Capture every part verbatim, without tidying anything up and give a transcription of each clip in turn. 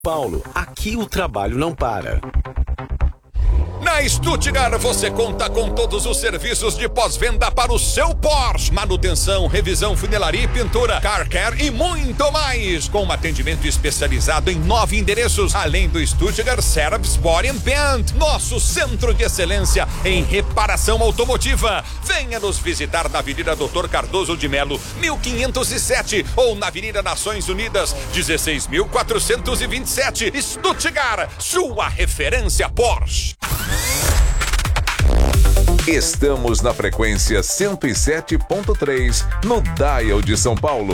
Paulo, aqui o trabalho não para. Na Stuttgart você conta com todos os serviços de pós-venda para o seu Porsche. Manutenção, revisão, funilaria e pintura, car care e muito mais. Com um atendimento especializado em nove endereços, além do Stuttgart Service Body and Paint, nosso centro de excelência em reparação automotiva. Venha nos visitar na Avenida Doutor Cardoso de Melo, mil quinhentos e sete, ou na Avenida Nações Unidas, dezesseis mil quatrocentos e vinte e sete. Stuttgart, sua referência Porsche. Estamos na frequência cento e sete ponto três, no Dial de São Paulo.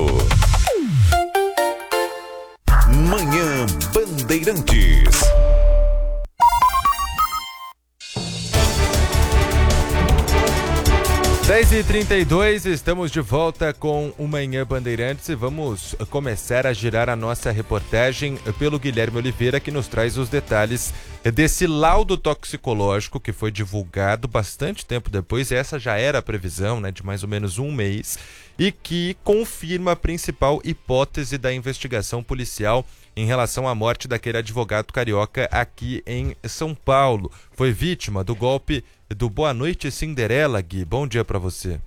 Manhã Bandeirantes. dez e trinta e dois, estamos de volta com o Manhã Bandeirantes e vamos começar a girar a nossa reportagem pelo Guilherme Oliveira, que nos traz os detalhes desse laudo toxicológico que foi divulgado bastante tempo depois. Essa já era a previsão, né, de mais ou menos um mês, e que confirma a principal hipótese da investigação policial em relação à morte daquele advogado carioca aqui em São Paulo. Foi vítima do golpe do Boa Noite Cinderela, Gui. Bom dia para você.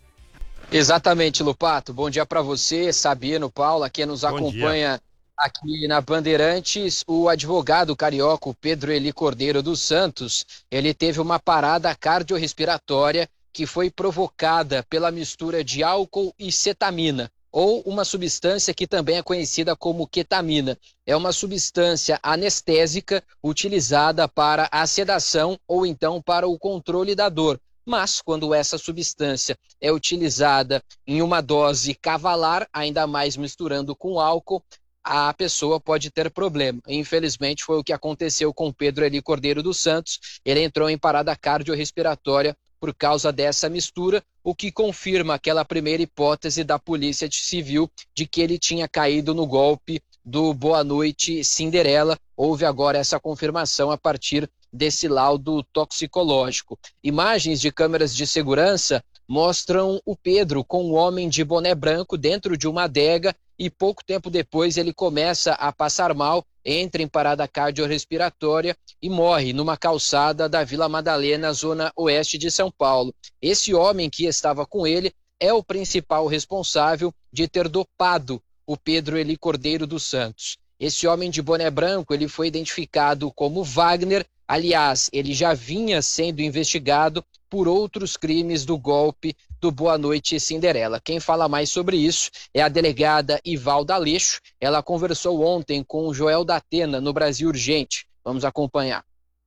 Exatamente, Lupato. Bom dia para você, Sabino, Paula, quem nos Bom acompanha dia. Aqui na Bandeirantes. O advogado carioca Pedro Eli Cordeiro dos Santos, ele teve uma parada cardiorrespiratória que foi provocada pela mistura de álcool e cetamina, ou uma substância que também é conhecida como ketamina. É uma substância anestésica utilizada para a sedação ou então para o controle da dor. Mas quando essa substância é utilizada em uma dose cavalar, ainda mais misturando com álcool, a pessoa pode ter problema. Infelizmente foi o que aconteceu com Pedro Eli Cordeiro dos Santos. Ele entrou em parada cardiorrespiratória por causa dessa mistura, o que confirma aquela primeira hipótese da Polícia Civil de que ele tinha caído no golpe do Boa Noite Cinderela. Houve agora essa confirmação a partir desse laudo toxicológico. Imagens de câmeras de segurança mostram o Pedro com um homem de boné branco dentro de uma adega e pouco tempo depois ele começa a passar mal, entra em parada cardiorrespiratória e morre numa calçada da Vila Madalena, zona oeste de São Paulo. Esse homem que estava com ele é o principal responsável de ter dopado o Pedro Eli Cordeiro dos Santos. Esse homem de boné branco, ele foi identificado como Wagner. Aliás, ele já vinha sendo investigado por outros crimes do golpe do Boa Noite Cinderela. Quem fala mais sobre isso é a delegada Ivalda Aleixo. Ela conversou ontem com o Joel da Atena no Brasil Urgente. Vamos acompanhar.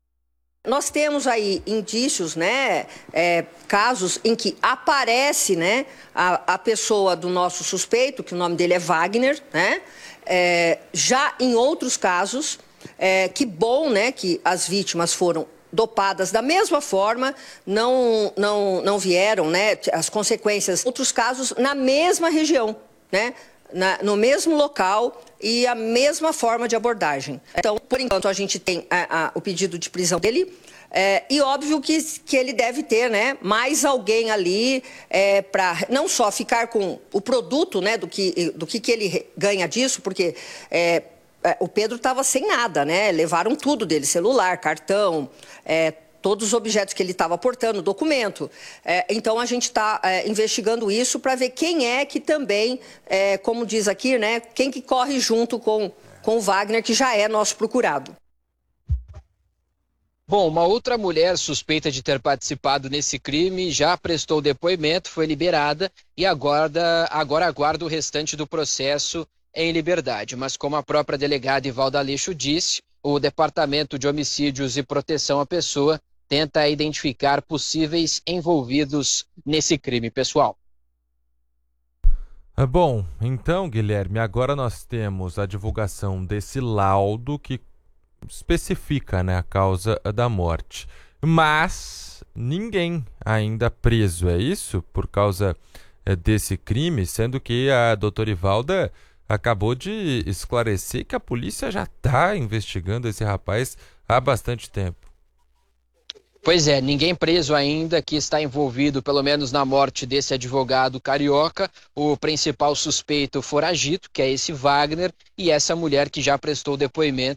Nós temos aí indícios, né, é, casos em que aparece, né, a, a pessoa do nosso suspeito, que o nome dele é Wagner, né, é, já em outros casos, é, que bom, né, que as vítimas foram dopadas da mesma forma, não, não, não vieram, né, as consequências, outros casos na mesma região, né, na, no mesmo local e a mesma forma de abordagem. Então, por enquanto, a gente tem a, a, o pedido de prisão dele, é, e óbvio que, que ele deve ter, né, mais alguém ali é, para não só ficar com o produto, né, do que, do que, que ele ganha disso, porque é, o Pedro estava sem nada, né, levaram tudo dele, celular, cartão, é, todos os objetos que ele estava portando, documento. É, então, a gente está é, investigando isso para ver quem é que também, é, como diz aqui, né, quem que corre junto com, com o Wagner, que já é nosso procurado. Bom, uma outra mulher suspeita de ter participado nesse crime já prestou depoimento, foi liberada e aguarda, agora aguarda o restante do processo em liberdade. Mas como a própria delegada Ivalda Aleixo disse, o Departamento de Homicídios e Proteção à Pessoa tenta identificar possíveis envolvidos nesse crime, pessoal. Bom, então, Guilherme, agora nós temos a divulgação desse laudo que especifica, né, a causa da morte. Mas ninguém ainda preso, é isso? Por causa é, desse crime, sendo que a doutora Ivalda acabou de esclarecer que a polícia já está investigando esse rapaz há bastante tempo. Pois é, ninguém preso ainda que está envolvido, pelo menos na morte desse advogado carioca. O principal suspeito foragido, que é esse Wagner, e essa mulher que já prestou depoimento